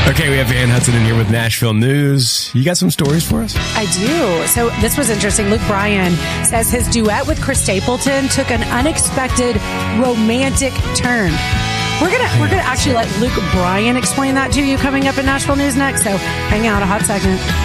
Okay, we have Ann Hudson in here with Nashville News. You got some stories for us? I do. So this was interesting. Luke Bryan says his duet with Chris Stapleton took an unexpected romantic turn. We're gonna actually let Luke Bryan explain that to you coming up in Nashville News next. So hang out a hot second.